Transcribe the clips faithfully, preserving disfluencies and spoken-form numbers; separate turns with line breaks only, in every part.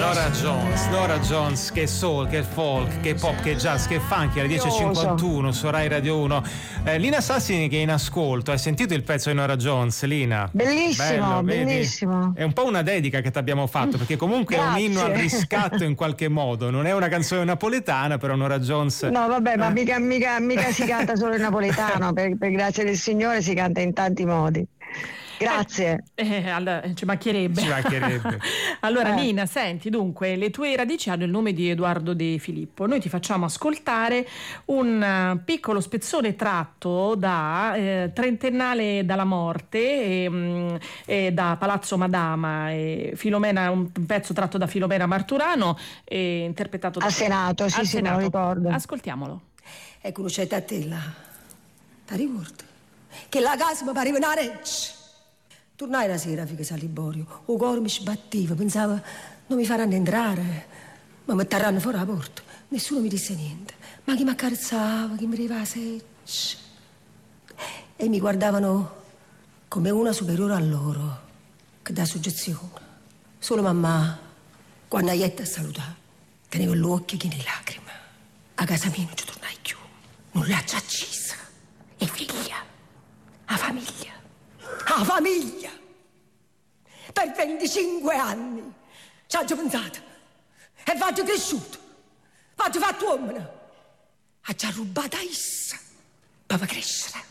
Nora Jones, Nora Jones, che soul, che folk, che pop, che jazz, che funky alle dieci e cinquantuno su Rai Radio uno. Eh, Lina Sassini che è in ascolto, hai sentito il pezzo di Nora Jones, Lina?
Bellissimo,
Bello,
bellissimo.
È un po' una dedica che ti abbiamo fatto, perché comunque è un inno al riscatto in qualche modo, non è una canzone napoletana, però Nora Jones...
No vabbè, ma mica, mica, mica si canta solo in napoletano, per, per grazia del Signore si canta in tanti modi. Grazie.
Eh, eh, allora, ci mancherebbe.
Ci mancherebbe.
Allora,
Eh.
Nina, senti, dunque, le tue radici hanno il nome di Edoardo De Filippo. Noi ti facciamo ascoltare un eh, piccolo spezzone tratto da eh, Trentennale dalla morte, e, mh, e da Palazzo Madama, e Filomena, un pezzo tratto da Filomena Marturano, e interpretato da...
Al Senato, sì,
Al
sì, me
Senato.
lo ricordo.
Ascoltiamolo.
Ecco, c'è a te là. Ti ricordi? Che la casa mi pareva una reggia. Tornai la sera, figa San Liborio. O cuore mi sbatteva, pensavo non mi faranno entrare, ma mi terranno fuori la porta. Nessuno mi disse niente, ma chi mi accarezzava, chi mi arrivava la seccia. E mi guardavano come una superiore a loro, che dà soggezione. Solo mamma, quando hai a salutare, teneva l'occhio che ne lacrime. A casa mia non ci tornai più, non l'ha già accesa. E figlia, a famiglia. La famiglia! Per venticinque anni ci ho pensato e faccio cresciuto, faccio fatto uomo. Ha già rubato a essa per crescere.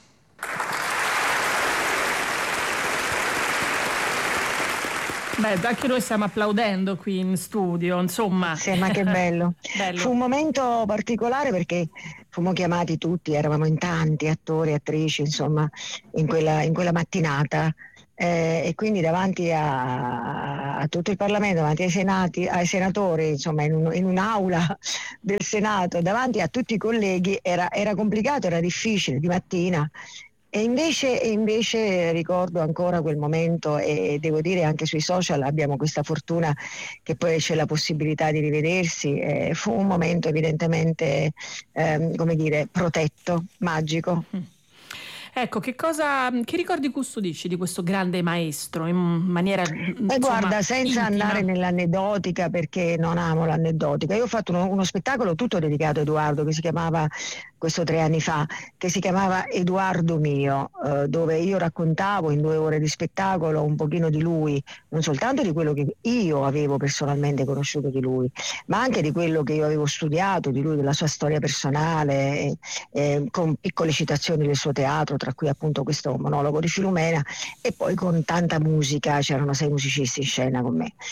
Beh, anche noi stiamo applaudendo qui in studio, insomma.
Sì, ma che bello.
Bello.
Fu un momento particolare perché fummo chiamati tutti, eravamo in tanti, attori, attrici, insomma, in quella, in quella mattinata. Eh, e quindi davanti a, a tutto il Parlamento, davanti ai, senati, ai senatori, insomma in, un, in un'aula del Senato, davanti a tutti i colleghi, era, era complicato, era difficile di mattina. E invece, e invece ricordo ancora quel momento, e devo dire anche sui social abbiamo questa fortuna che poi c'è la possibilità di rivedersi. Eh, fu un momento evidentemente, ehm, come dire, protetto, magico.
Ecco, che cosa, che ricordi custodisci di questo grande maestro in maniera,
E
insomma,
guarda, senza
intima?
andare nell'aneddotica, perché non amo l'aneddotica, io ho fatto uno, uno spettacolo tutto dedicato a Edoardo, che si chiamava, questo tre anni fa, che si chiamava Edoardo Mio, eh, dove io raccontavo in due ore di spettacolo un pochino di lui, non soltanto di quello che io avevo personalmente conosciuto di lui, ma anche di quello che io avevo studiato di lui, della sua storia personale, eh, eh, con piccole citazioni del suo teatro, tra cui appunto questo monologo di Filomena, e poi con tanta musica, c'erano sei musicisti in scena con me,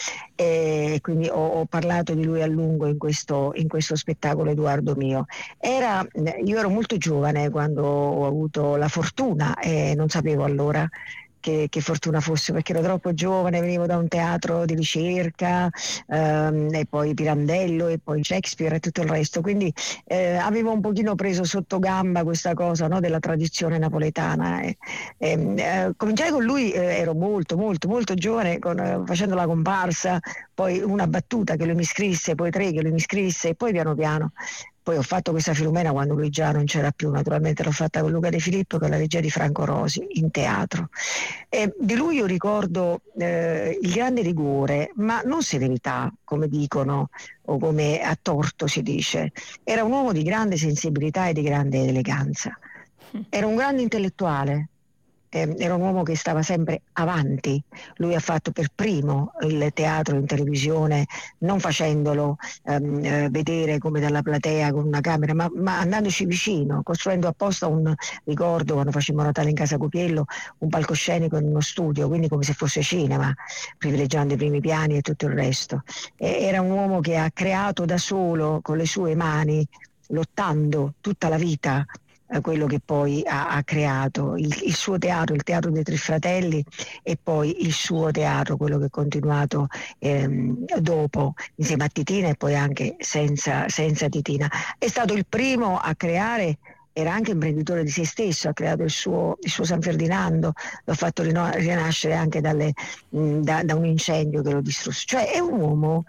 e quindi ho, ho parlato di lui a lungo in questo, in questo spettacolo Edoardo Mio. Era, io ero molto giovane quando ho avuto la fortuna, e non sapevo allora Che, che fortuna fosse, perché ero troppo giovane, venivo da un teatro di ricerca, ehm, e poi Pirandello e poi Shakespeare e tutto il resto, quindi eh, avevo un pochino preso sotto gamba questa cosa, no, della tradizione napoletana. E, e, eh, cominciai con lui, eh, ero molto molto molto giovane, con, eh, facendo la comparsa, poi una battuta che lui mi scrisse, poi tre che lui mi scrisse, e poi piano piano poi ho fatto questa Filomena quando lui già non c'era più, naturalmente l'ho fatta con Luca De Filippo, con la regia di Franco Rosi, in teatro. E di lui io ricordo eh, il grande rigore, ma non severità, come dicono, o come a torto si dice. Era un uomo di grande sensibilità e di grande eleganza. Era un grande intellettuale. Eh, era un uomo che stava sempre avanti. Lui ha fatto per primo il teatro in televisione, non facendolo ehm, eh, vedere come dalla platea con una camera, ma, ma andandoci vicino, costruendo apposta un, ricordo quando facevamo Natale in casa Copiello, un palcoscenico in uno studio, quindi come se fosse cinema, privilegiando i primi piani e tutto il resto. E era un uomo che ha creato da solo, con le sue mani, lottando tutta la vita, quello che poi ha, ha creato il, il suo teatro, il teatro dei Tre Fratelli, e poi il suo teatro, quello che è continuato ehm, dopo insieme a Titina e poi anche senza, senza Titina. È stato il primo a creare, era anche imprenditore di se stesso, ha creato il suo, il suo San Ferdinando, l'ha fatto rinascere anche dalle, mh, da, da un incendio che lo distrusse. Cioè è un uomo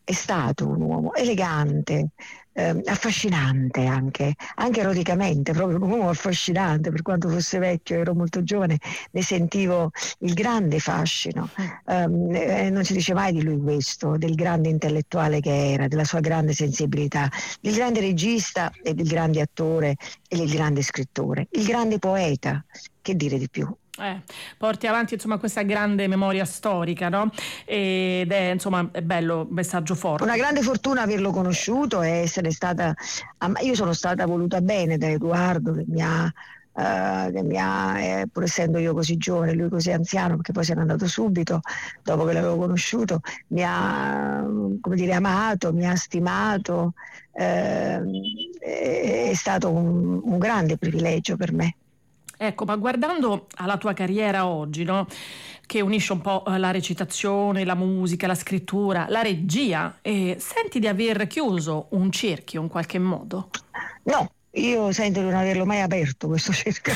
è stato un uomo elegante, eh, affascinante anche, anche eroticamente, proprio un uomo affascinante, per quanto fosse vecchio, ero molto giovane, ne sentivo il grande fascino. Um, eh, non si dice mai di lui questo, del grande intellettuale che era, della sua grande sensibilità, del grande regista e del grande attore e del grande scrittore, il grande poeta, che dire di più?
Eh, porti avanti insomma questa grande memoria storica, no? Ed è insomma è bello, messaggio forte.
Una grande fortuna averlo conosciuto e essere stata, io sono stata voluta bene da Edoardo, che mi ha, uh, che mi ha eh, pur essendo io così giovane, lui così anziano, perché poi se n'è andato subito dopo che l'avevo conosciuto, mi ha, come dire, amato, mi ha stimato, eh, è stato un, un grande privilegio per me.
Ecco, ma guardando alla tua carriera oggi, no? Che unisce un po' la recitazione, la musica, la scrittura, la regia, e senti di aver chiuso un cerchio in qualche modo?
No. Io sento di non averlo mai aperto questo cerchio.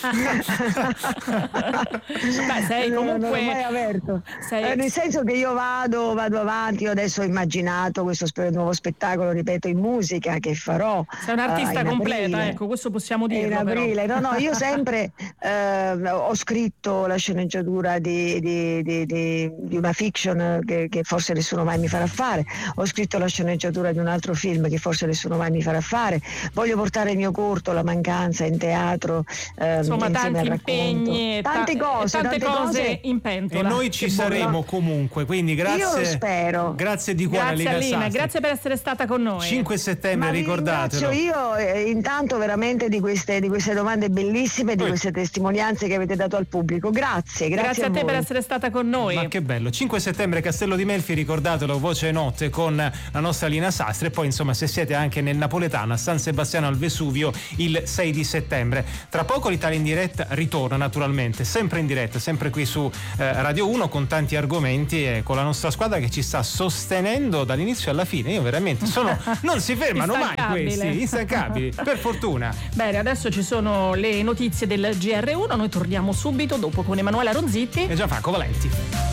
Beh, sei comunque...
Non l'ho mai aperto.
Sei...
Eh, nel senso che io vado, vado avanti, io adesso ho immaginato questo sp- nuovo spettacolo, ripeto, in musica che farò.
Sei un'artista
uh,
completa,
aprile.
ecco, questo possiamo dirlo.
In aprile,
però.
no, no, io sempre eh, ho scritto la sceneggiatura di, di, di, di, di una fiction che, che forse nessuno mai mi farà fare, ho scritto la sceneggiatura di un altro film che forse nessuno mai mi farà fare, voglio portare il mio corto, La mancanza, in teatro, ehm,
insomma tanti impegni,
tante cose,
tante,
tante
cose,
cose
in pentola.
E noi ci saremo buono. Comunque, quindi grazie.
Io lo spero.
Grazie di cuore,
grazie
Lina
Lina,
Sastri.
grazie per essere stata con noi.
cinque settembre,
Ma
ricordatelo.
Io eh, intanto veramente di queste, di queste domande bellissime, di
Poi.
queste testimonianze che avete dato al pubblico. Grazie, grazie,
grazie a,
a
te
voi.
per essere stata con noi.
Ma che bello. cinque settembre, Castello di Melfi, ricordatelo, Voce Notte con la nostra Lina Sastri. E poi insomma, se siete anche nel napoletano, a San Sebastiano al Vesuvio, il sei di settembre. Tra poco l'Italia in diretta ritorna, naturalmente, sempre in diretta, sempre qui su eh, Radio uno, con tanti argomenti e con la nostra squadra che ci sta sostenendo dall'inizio alla fine. Io veramente sono non si fermano mai questi, instancabili, per fortuna.
Bene, adesso ci sono le notizie del G R uno, noi torniamo subito dopo con Emanuela Ronzitti
e Gianfranco Valenti.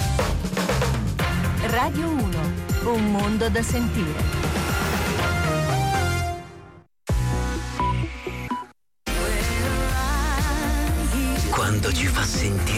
Radio uno, un mondo da sentire.
Quando ci fa sentire